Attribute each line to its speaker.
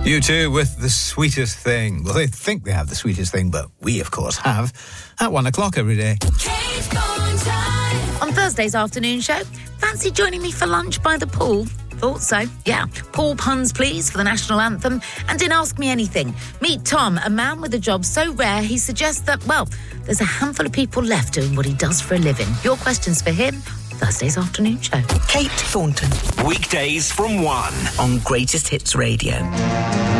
Speaker 1: U2 with The Sweetest Thing. Well, they think they have the sweetest thing, but we, of course, have at 1 o'clock every day.
Speaker 2: On Thursday's afternoon show, fancy joining me for lunch by the pool? Thought so, yeah. Pool puns, please, for the national anthem. And in Ask Me Anything, meet Tom, a man with a job so rare he suggests that, well, there's a handful of people left doing what he does for a living. Your questions for him, Thursday's afternoon show.
Speaker 3: Kate Thornton.
Speaker 4: Weekdays from 1
Speaker 3: on Greatest Hits Radio.